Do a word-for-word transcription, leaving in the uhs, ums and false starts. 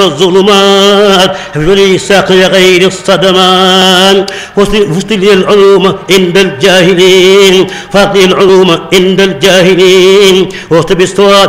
الظلمات حفظ ساقي غير الصدمات وصل لي العلوم عند الجاهلين فاقي العلوم عند الجاهلين وصل بالصواب